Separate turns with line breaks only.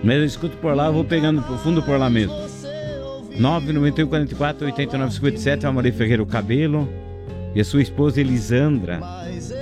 Mas eu escuto por lá, eu vou pegando pro fundo por lá mesmo. 991 44 89 57, a Maria Ferreira o Cabelo. E a sua esposa Elisandra.